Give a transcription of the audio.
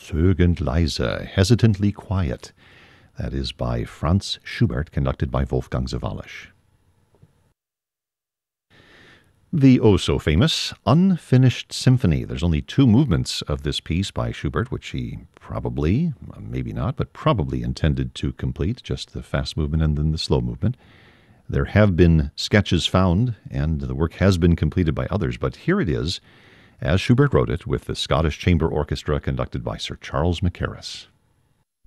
Zögernd leise, hesitantly quiet. That is by Franz Schubert, conducted by Wolfgang Sawallisch. The oh-so-famous Unfinished Symphony. There's only 2 movements of this piece by Schubert, which he probably, maybe not, but probably intended to complete, just the fast movement and then the slow movement. There have been sketches found, and the work has been completed by others, but here it is, as Schubert wrote it, with the Scottish Chamber Orchestra conducted by Sir Charles Mackerras.